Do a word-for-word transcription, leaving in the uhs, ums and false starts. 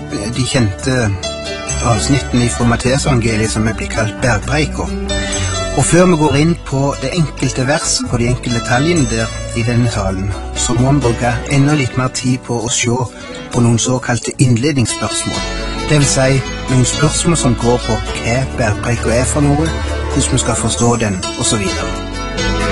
de kjente avsnittene fra Matteusevangeliet som blir kalt bergpreiker. Og før vi går inn på det enkelte vers, på de enkelte detaljene der i denne talen, så må vi bruke enda litt mer tid på å se på noen såkalte innledningsspørsmål. Det vil si noen spørsmål som går på hva bergpreiker er for noe, hvordan vi skal forstå den, og så videre.